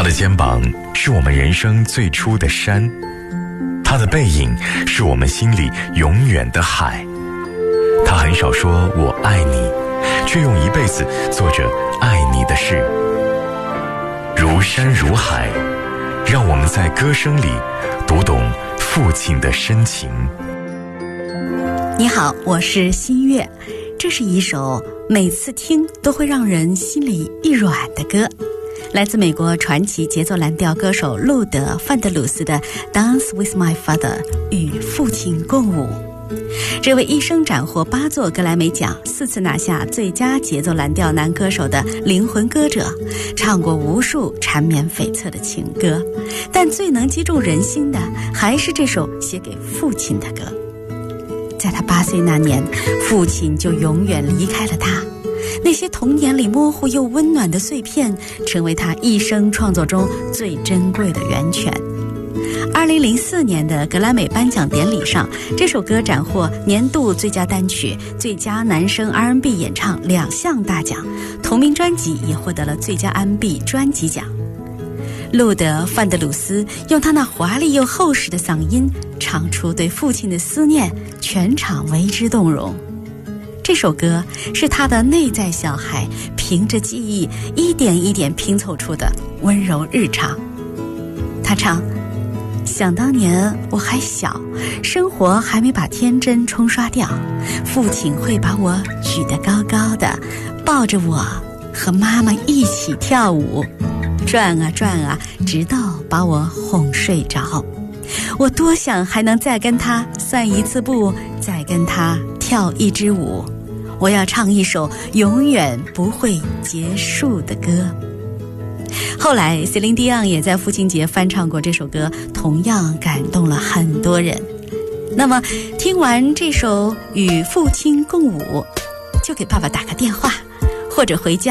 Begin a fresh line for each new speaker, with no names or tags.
他的肩膀是我们人生最初的山，他的背影是我们心里永远的海。他很少说我爱你，却用一辈子做着爱你的事。如山如海，让我们在歌声里读懂父亲的深情。
你好，我是新月。这是一首每次听都会让人心里一软的歌，来自美国传奇节奏蓝调歌手路德·范德鲁斯的《Dance with My Father》与父亲共舞。这位一生斩获8座格莱美奖，4次拿下最佳节奏蓝调男歌手的灵魂歌者，唱过无数缠绵悱恻的情歌，但最能击中人心的还是这首写给父亲的歌。在他8岁那年，父亲就永远离开了他，那些童年里模糊又温暖的碎片，成为他一生创作中最珍贵的源泉。2004年的格莱美颁奖典礼上，这首歌斩获年度最佳单曲、最佳男声 R&B 演唱2项大奖，同名专辑也获得了最佳 R&B 专辑奖。路德·范德鲁斯用他那华丽又厚实的嗓音唱出对父亲的思念，全场为之动容。这首歌是他的内在小孩凭着记忆一点一点拼凑出的温柔日常。他唱：想当年我还小，生活还没把天真冲刷掉，父亲会把我举得高高的，抱着我和妈妈一起跳舞，转啊转啊，直到把我哄睡着。我多想还能再跟他散一次步，再跟他跳一支舞。我要唱一首永远不会结束的歌。后来 Celine Dion 也在父亲节翻唱过这首歌，同样感动了很多人。那么听完这首与父亲共舞，就给爸爸打个电话，或者回家